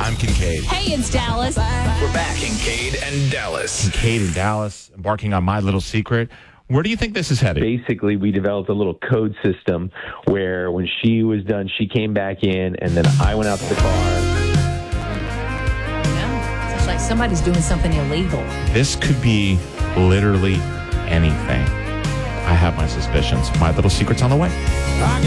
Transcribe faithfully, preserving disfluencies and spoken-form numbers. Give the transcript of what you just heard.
I'm Kincaid. Hey, it's Dallas. We're back. Kincaid and Dallas. Kincaid and Dallas embarking on My Little Secret. Where do you think this is headed? Basically, we developed a little code system where when she was done, she came back in, and then I went out to the car. Yeah, it's like somebody's doing something illegal. This could be literally anything. I have my suspicions. My Little Secret's on the way.